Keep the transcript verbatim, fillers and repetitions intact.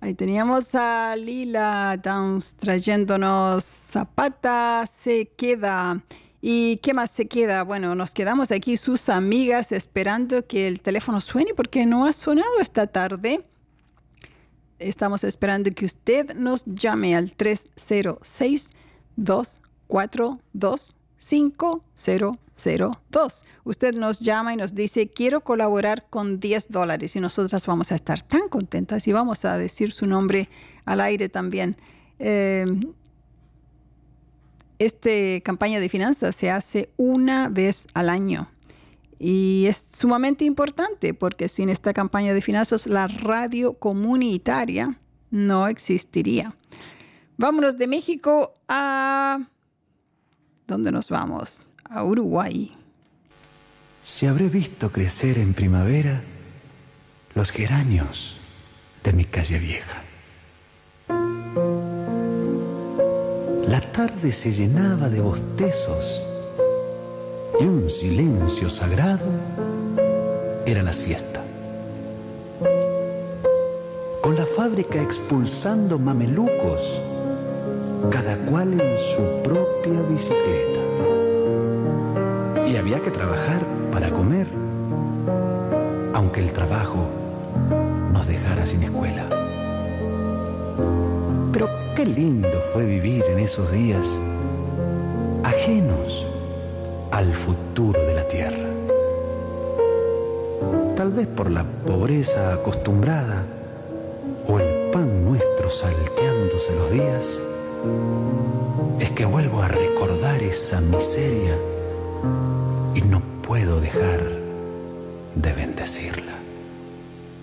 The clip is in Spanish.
Ahí teníamos a Lila Downs trayéndonos Zapata se queda. ¿Y qué más se queda? Bueno, nos quedamos aquí sus amigas esperando que el teléfono suene porque no ha sonado esta tarde. Estamos esperando que usted nos llame al tres cero seis, dos cuatro dos, cinco cero cero dos. Usted nos llama y nos dice, quiero colaborar con diez dólares y nosotras vamos a estar tan contentas y vamos a decir su nombre al aire también. Eh, esta campaña de finanzas se hace una vez al año y es sumamente importante porque sin esta campaña de finanzas la radio comunitaria no existiría. Vámonos de México a... ¿Dónde nos vamos? A Uruguay. Si habré visto crecer en primavera los geranios de mi calle vieja. La tarde se llenaba de bostezos y un silencio sagrado era la siesta. Con la fábrica expulsando mamelucos, cada cual en su propia bicicleta. Y había que trabajar para comer, aunque el trabajo nos dejara sin escuela. Pero qué lindo fue vivir en esos días, ajenos al futuro de la tierra. Tal vez por la pobreza acostumbrada o el pan nuestro salteándose los días, es que vuelvo a recordar esa miseria y no puedo dejar de bendecirla.